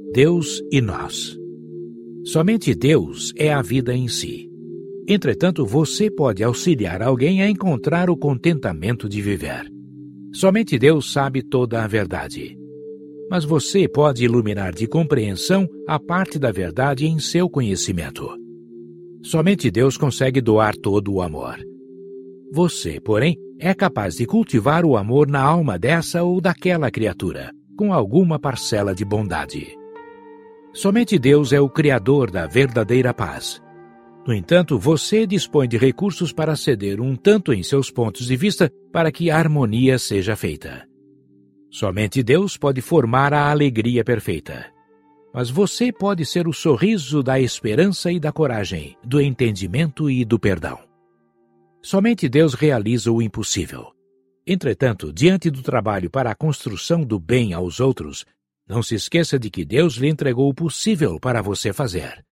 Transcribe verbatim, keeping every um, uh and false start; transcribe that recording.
Deus e nós. Somente Deus é a vida em si. Entretanto, você pode auxiliar alguém a encontrar o contentamento de viver. Somente Deus sabe toda a verdade. Mas você pode iluminar de compreensão a parte da verdade em seu conhecimento. Somente Deus consegue doar todo o amor. Você, porém, é capaz de cultivar o amor na alma dessa ou daquela criatura, com alguma parcela de bondade. Somente Deus é o Criador da verdadeira paz. No entanto, você dispõe de recursos para ceder um tanto em seus pontos de vista para que a harmonia seja feita. Somente Deus pode formar a alegria perfeita. Mas você pode ser o sorriso da esperança e da coragem, do entendimento e do perdão. Somente Deus realiza o impossível. Entretanto, diante do trabalho para a construção do bem aos outros, não se esqueça de que Deus lhe entregou o possível para você fazer.